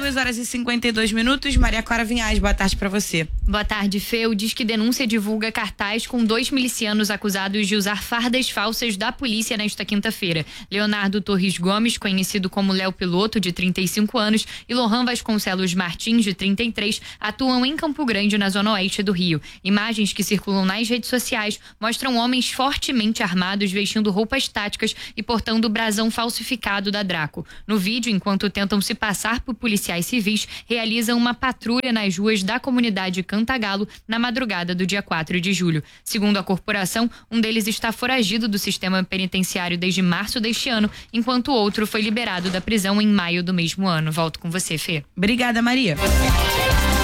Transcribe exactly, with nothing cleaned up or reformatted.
duas horas e cinquenta e dois minutos. Maria Clara Vinhais, boa tarde pra você. Boa tarde, Fê. O Disque Denúncia divulga cartaz com dois milicianos acusados de usar fardas falsas da polícia nesta quinta-feira. Leonardo Torres Gomes, conhecido como Léo Piloto, de trinta e cinco anos, e Lohan Vasconcelos Martins, de trinta e três, atuam em Campo Grande, na zona oeste do Rio. Imagens que circulam nas redes sociais mostram homens fortemente armados vestindo roupas táticas e portando o brasão falsificado da Draco. No vídeo, enquanto tentam se passar por policiais civis, realizam uma patrulha nas ruas da comunidade Cantagalo na madrugada do dia quatro de julho. Segundo a corporação, um deles está foragido do sistema penitenciário desde março deste ano, enquanto o outro foi liberado da prisão em maio do mesmo ano. Volto com você, Fê. Obrigada, Maria.